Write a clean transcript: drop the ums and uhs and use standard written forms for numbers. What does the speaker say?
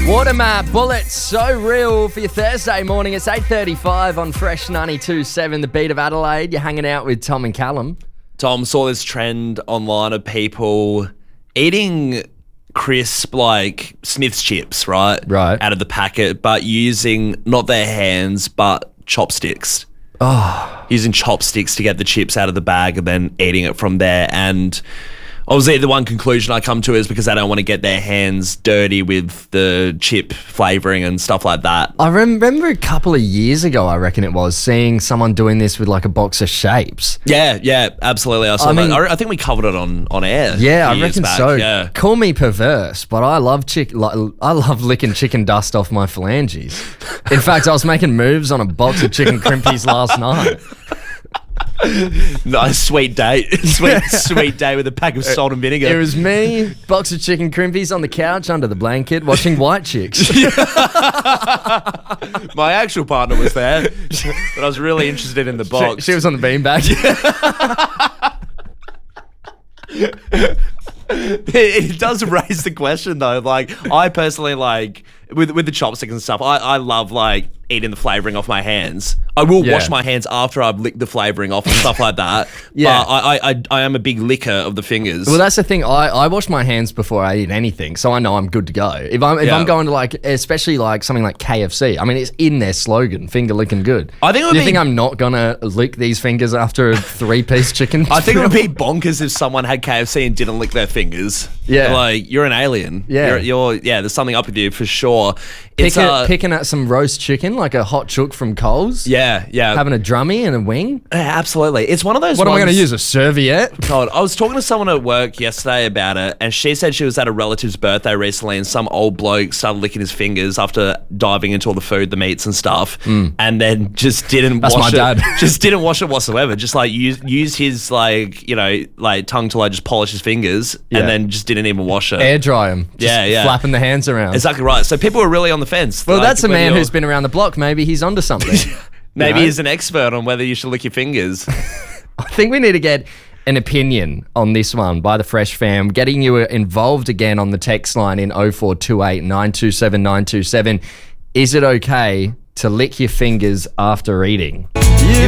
Watermat Bullets, so real for your Thursday morning. It's 8:35 on Fresh 92.7, the beat of Adelaide. You're hanging out with Tom and Callum. Tom, saw this trend online of people eating crisp, like Smith's chips, right? Right. Out of the packet, but using not their hands, but chopsticks. Oh, Using chopsticks to get the chips out of the bag and then eating it from there. And obviously the one conclusion I come to is because they don't want to get their hands dirty with the chip flavouring and stuff like that. I remember a couple of years ago, I reckon it was, seeing someone doing this with like a box of shapes. Yeah, absolutely. I saw that. I think we covered it on air. Yeah, a I few years reckon back. so. Yeah. Call me perverse, but I love I love licking chicken dust off my phalanges. In fact, I was making moves on a box of chicken crimpies last night. Nice sweet day. Sweet day with a pack of salt and vinegar. It was me, box of chicken crimpies on the couch under the blanket, watching White Chicks. My actual partner was there, but I was really interested in the box. She was on the beanbag. It does raise the question though. Like, I personally like with the chopsticks and stuff. I love like eating the flavouring off my hands. I will wash my hands after I've licked the flavouring off and stuff like that. Yeah. But I am a big licker of the fingers. Well, that's the thing. I wash my hands before I eat anything, so I know I'm good to go. If I'm going to like, especially like something like KFC. I mean, it's in their slogan, finger licking good. I think it would Do you be- think I'm not gonna lick these fingers after a 3-piece chicken? I think it would be bonkers if someone had KFC and didn't lick their fingers. Yeah. Like, you're an alien. Yeah. You're there's something up with you for sure. It's Picking at some roast chicken, like a hot chook from Coles. yeah. Having a drummy and a wing. Yeah, absolutely. It's one of those What am I ones- going to use? A serviette? God, I was talking to someone at work yesterday about it, and she said she was at a relative's birthday recently, and some old bloke started licking his fingers after diving into all the food, the meats and stuff, and then just didn't That's wash my it. dad. Just didn't wash it whatsoever. Just like use his like tongue to like just polish his fingers, Yeah. and then just didn't even wash it. Air dry them. Yeah. Flapping the hands around. Exactly right. So people are really on the fence. Well, Like, that's a whether man you're- who's been around the block. Maybe he's onto something. maybe you know? he's an expert on whether you should lick your fingers. I think we need to get an opinion on this one by the Fresh Fam, getting you involved again on the text line in 0428 927 927. Is it okay to lick your fingers after eating? You